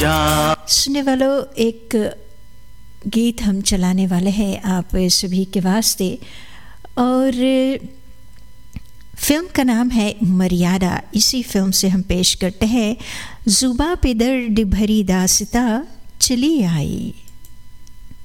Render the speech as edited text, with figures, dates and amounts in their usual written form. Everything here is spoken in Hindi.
सुनने वालों, एक गीत हम चलाने वाले हैं आप सभी के वास्ते, और फिल्म का नाम है मर्यादा। इसी फिल्म से हम पेश करते हैं जुबा पे दर्द भरी दास्तां चली आई।